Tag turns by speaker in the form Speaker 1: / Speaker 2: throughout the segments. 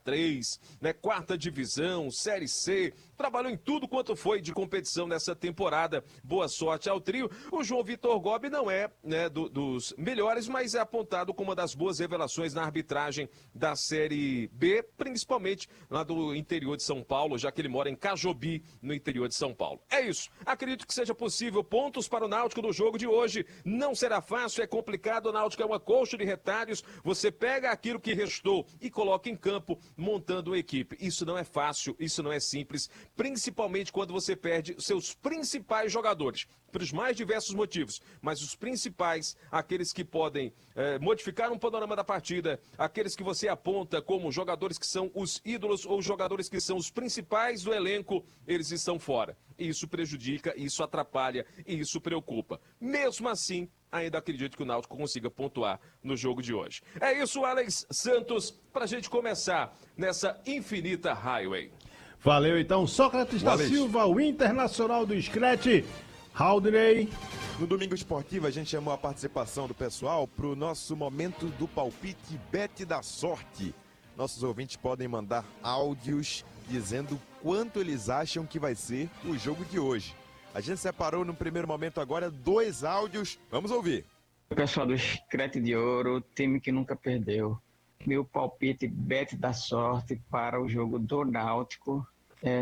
Speaker 1: 3, né, quarta divisão, Série C, trabalhou em tudo quanto foi de competição nessa temporada. Boa sorte ao trio. O João Vitor Gobi não é, né, dos melhores, mas é apontado como uma das boas revelações na arbitragem da Série B, principalmente lá do interior de São Paulo, já que ele mora em Cajobi, no interior de São Paulo. É isso. Acredito que seja possível pontos para o Náutico no jogo de hoje. Não será fácil, é complicado. O Náutico é uma colcha de retalhos. Você pega aquilo que restou e coloca em campo, montando uma equipe. Isso não é fácil, isso não é simples, principalmente quando você perde seus principais jogadores, por os mais diversos motivos, mas os principais, aqueles que podem modificar um panorama da partida, aqueles que você aponta como jogadores que são os ídolos ou jogadores que são os principais do elenco, eles estão fora. Isso prejudica, isso atrapalha e isso preocupa. Mesmo assim, ainda acredito que o Náutico consiga pontuar no jogo de hoje. É isso, Alex Santos, para a gente começar nessa infinita highway.
Speaker 2: Valeu, então, Sócrates da Silva, o Internacional do Scratch. Haldney.
Speaker 3: No Domingo Esportivo, a gente chamou a participação do pessoal para o nosso momento do palpite Bet da Sorte. Nossos ouvintes podem mandar áudios dizendo quanto eles acham que vai ser o jogo de hoje. A gente separou no primeiro momento agora 2 áudios. Vamos ouvir.
Speaker 4: Pessoal do Scratch de Ouro, time que nunca perdeu. Meu palpite Bet da Sorte para o jogo do Náutico é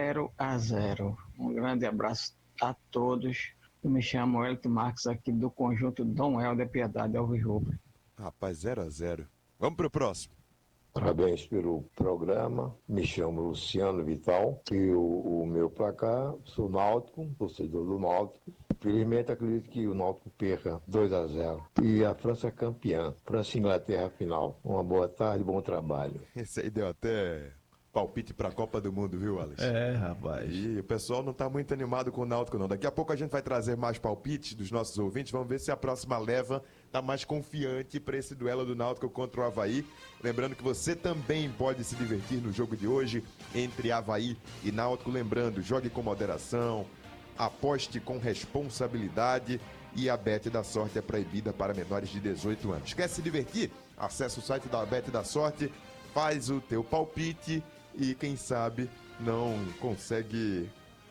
Speaker 4: 0-0. Um grande abraço a todos. Eu me chamo Elton Marques, aqui do conjunto Dom Helder Piedade Alvirrubro.
Speaker 3: Rapaz, 0-0. Vamos pro próximo.
Speaker 5: Parabéns pelo programa. Me chamo Luciano Vital e o meu placar, sou Náutico, torcedor do Náutico. Infelizmente acredito que o Náutico perca 2-0. E a França é campeã. França e Inglaterra final. Uma boa tarde, bom trabalho.
Speaker 3: Esse aí deu até palpite pra Copa do Mundo, viu, Alex?
Speaker 2: É, rapaz.
Speaker 3: E o pessoal não tá muito animado com o Náutico, não. Daqui a pouco a gente vai trazer mais palpites dos nossos ouvintes. Vamos ver se a próxima leva tá mais confiante para esse duelo do Náutico contra o Avaí. Lembrando que você também pode se divertir no jogo de hoje entre Avaí e Náutico. Lembrando, jogue com moderação, aposte com responsabilidade e a Bet da Sorte é proibida para menores de 18 anos. Quer se divertir? Acesse o site da Bet da Sorte, faz o teu palpite e quem sabe não consegue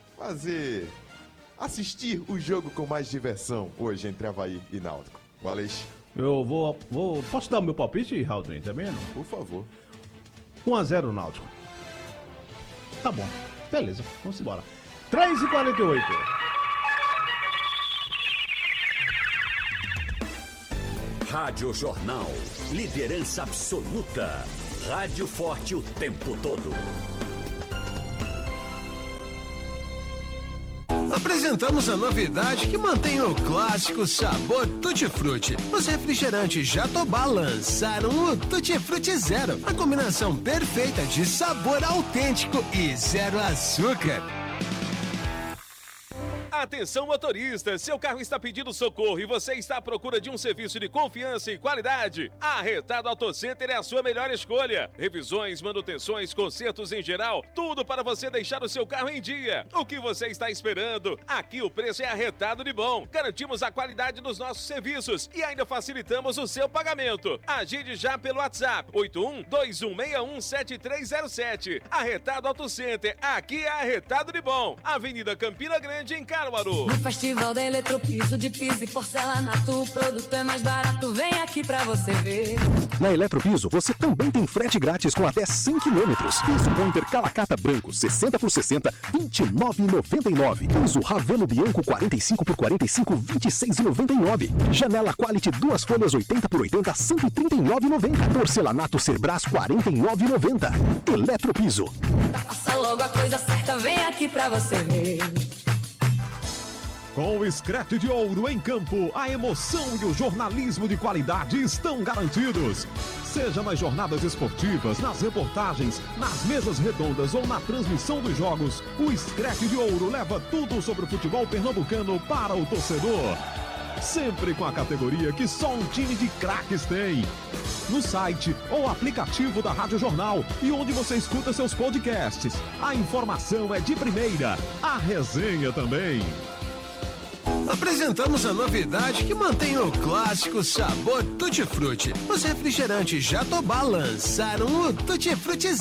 Speaker 3: assistir o jogo com mais diversão hoje entre Avaí e Náutico. Alex.
Speaker 2: Eu posso dar o meu palpite, Haldney, também, não?
Speaker 3: Por favor.
Speaker 2: 1-0 Náutico. Tá bom. Beleza, vamos embora. 3h48.
Speaker 6: Rádio Jornal. Liderança absoluta. Rádio forte o tempo todo.
Speaker 7: Apresentamos a novidade que mantém o clássico sabor Tutti Frutti. Os refrigerantes Jatobá lançaram o Tutti Frutti Zero, a combinação perfeita de sabor autêntico e zero açúcar.
Speaker 1: Atenção, motorista, seu carro está pedindo socorro e você está à procura de um serviço de confiança e qualidade? A Arretado Auto Center é a sua melhor escolha. Revisões, manutenções, consertos em geral, tudo para você deixar o seu carro em dia. O que você está esperando? Aqui o preço é arretado de bom. Garantimos a qualidade dos nossos serviços e ainda facilitamos o seu pagamento. Agende já pelo WhatsApp 81-2161-7307. Arretado Auto Center, aqui é arretado de bom. Avenida Campina Grande, em Caruaru.
Speaker 8: No Festival da Eletropiso, de piso e porcelanato, o produto é mais barato, vem aqui pra você ver.
Speaker 9: Na Eletropiso, você também tem frete grátis com até 100 km. Piso Pointer Calacata Branco, 60x60, R$ 29,99. Piso Ravelo Bianco, 45x45, R$ 26,99. Janela Quality, 2 folhas 80x80, R$ 139,90. Porcelanato Cerbras, R$ 49,90. Eletropiso.
Speaker 8: Faça logo a coisa certa, vem aqui pra você ver.
Speaker 10: Com o Scratch de Ouro em campo, a emoção e o jornalismo de qualidade estão garantidos. Seja nas jornadas esportivas, nas reportagens, nas mesas redondas ou na transmissão dos jogos, o Scratch de Ouro leva tudo sobre o futebol pernambucano para o torcedor. Sempre com a categoria que só um time de craques tem. No site ou aplicativo da Rádio Jornal e onde você escuta seus podcasts. A informação é de primeira, a resenha também.
Speaker 7: Apresentamos a novidade que mantém o clássico sabor Tutti Frutti. Os refrigerantes Jatobá lançaram o Tutti Frutti